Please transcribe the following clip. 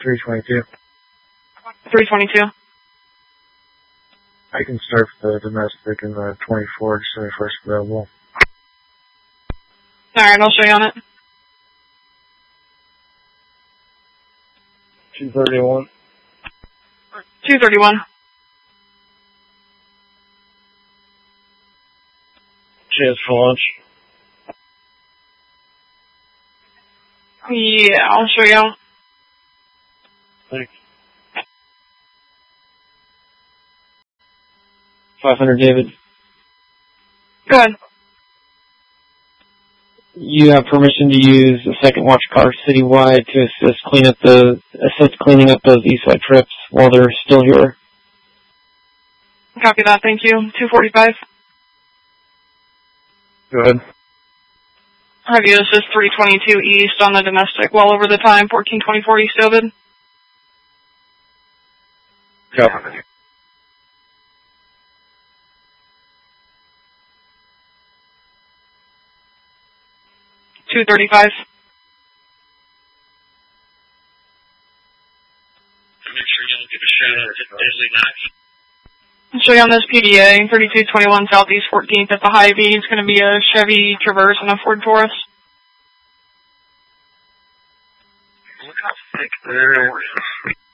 322. 322. I can surf the domestic and the 24 just when first available. Alright, I'll show you on it. 231. 231. Chance for lunch. Yeah, I'll show you. Thanks. 500, David. Go ahead. You have permission to use a second watch car citywide to assist cleaning up those east side trips while they're still here. Copy that, thank you. 245. Go ahead. Have you assist 322 east on the domestic well over the time, 1424 east Ovid. Copy. $235. Make sure you don't get a shot at Deadly Max. I'll show you on this PDA, 3221 Southeast 14th at the Hy-Vee. It's going to be a Chevy Traverse and a Ford Taurus. Look how thick there is.